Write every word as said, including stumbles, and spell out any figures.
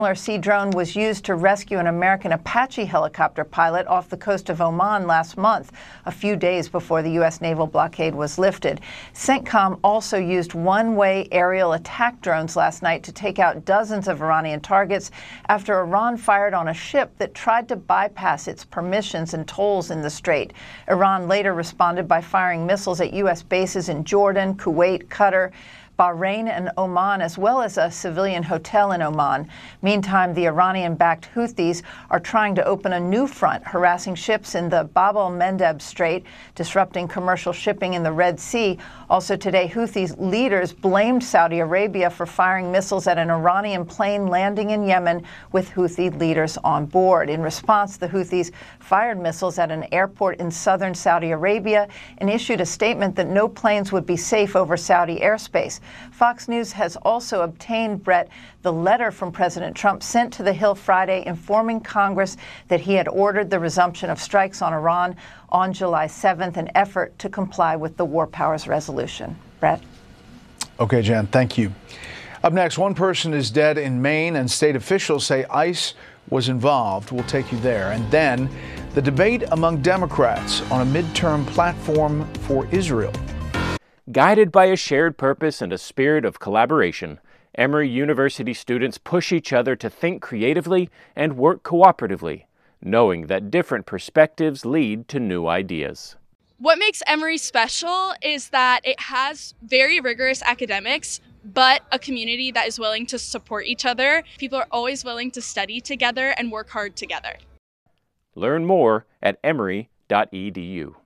A Sea drone was used to rescue an American Apache helicopter pilot off the coast of Oman last month, a few days before the U S naval blockade was lifted. CENTCOM also used one-way aerial attack drones last night to take out dozens of Iranian targets after Iran fired on a ship that tried to bypass its permissions and tolls in the strait. Iran later responded by firing missiles at U S bases in Jordan, Kuwait, Qatar, Bahrain, and Oman, as well as a civilian hotel in Oman. Meantime, the Iranian-backed Houthis are trying to open a new front, harassing ships in the Bab el-Mandeb Strait, disrupting commercial shipping in the Red Sea. Also today, Houthis leaders blamed Saudi Arabia for firing missiles at an Iranian plane landing in Yemen with Houthi leaders on board. In response, the Houthis fired missiles at an airport in southern Saudi Arabia and issued a statement that no planes would be safe over Saudi airspace. Fox News has also obtained, Brett, the letter from President Trump sent to the Hill Friday informing Congress that he had ordered the resumption of strikes on Iran on July seventh, an effort to comply with the War Powers Resolution. Brett? Okay, Jan, thank you. Up next, one person is dead in Maine, and state officials say ICE was involved. We'll take you there. And then the debate among Democrats on a midterm platform for Israel. Guided by a shared purpose and a spirit of collaboration, Emory University students push each other to think creatively and work cooperatively, knowing that different perspectives lead to new ideas. What makes Emory special is that it has very rigorous academics, but a community that is willing to support each other. People are always willing to study together and work hard together. Learn more at emory dot e d u.